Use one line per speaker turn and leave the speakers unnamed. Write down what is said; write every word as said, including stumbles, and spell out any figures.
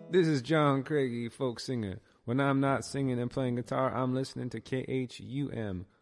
This is John Craigie, folk singer. When I'm not singing and playing guitar, I'm listening to K H U M,